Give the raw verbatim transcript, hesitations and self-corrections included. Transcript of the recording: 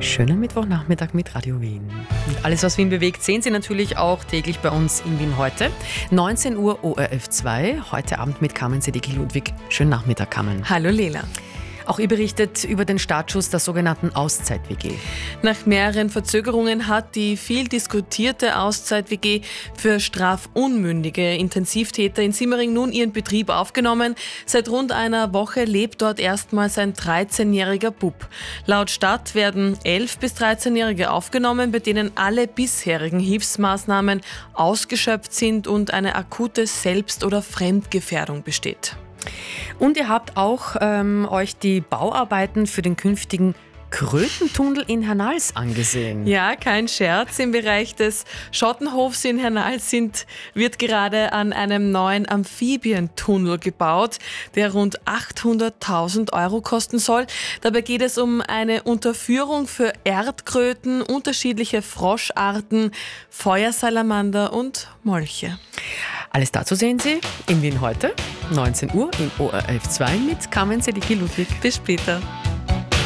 Schönen Mittwochnachmittag mit Radio Wien. Und alles, was Wien bewegt, sehen Sie natürlich auch täglich bei uns in Wien heute. neunzehn Uhr O R F zwei, heute Abend mit Carmen Sedicki-Ludwig. Schönen Nachmittag, Carmen. Hallo Lela. Auch ihr berichtet über den Startschuss der sogenannten Auszeit-W G. Nach mehreren Verzögerungen hat die viel diskutierte Auszeit-W G für strafunmündige Intensivtäter in Simmering nun ihren Betrieb aufgenommen. Seit rund einer Woche lebt dort erstmals ein dreizehnjähriger Bub. Laut Stadt werden elf- bis dreizehnjährige aufgenommen, bei denen alle bisherigen Hilfsmaßnahmen ausgeschöpft sind und eine akute Selbst- oder Fremdgefährdung besteht. Und ihr habt auch ähm, euch die Bauarbeiten für den künftigen Krötentunnel in Hernals angesehen. Ja, kein Scherz. Im Bereich des Schottenhofs in Hernals sind, wird gerade an einem neuen Amphibientunnel gebaut, der rund achthunderttausend Euro kosten soll. Dabei geht es um eine Unterführung für Erdkröten, unterschiedliche Froscharten, Feuersalamander und Molche. Alles dazu sehen Sie in Wien heute, neunzehn Uhr im O R F zwei mit Carmen Sedicki-Ludwig. Bis später.